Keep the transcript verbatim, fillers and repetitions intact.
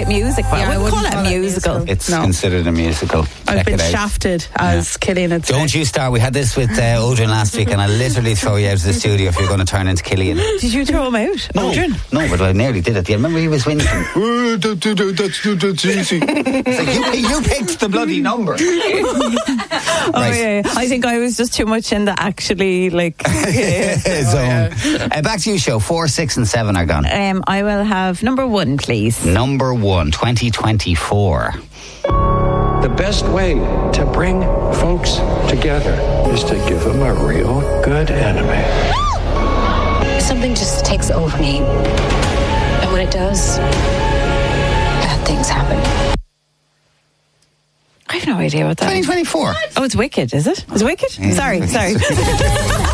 music. Well, Yeah, I we would call wouldn't it a call it musical. musical. It's No. considered a musical. I've Check been it out. shafted, as Killian had said. Don't you start. We had this with uh, Odrin last week, and I literally throw you out of the studio if you're going to turn into Killian. Did you throw him out? No, Odrin? no, but I nearly did it. Do you remember he was winning? Oh, don't do that, that's, that's easy. It's like, you, you picked the bloody number. Oh, Right. yeah, yeah. I think I was just too much in the actually, like... Yeah. Zone. Uh, back to you, show. Four, six, and seven are gone. Um, I will have number one, please. Number one, twenty twenty-four. The best way to bring folks together is to give them a real good enemy. Something just takes over me. And when it does, bad things happen. I have no idea what that twenty is. twenty-four. Oh, it's Wicked, is it? Is it Wicked? Sorry, sorry.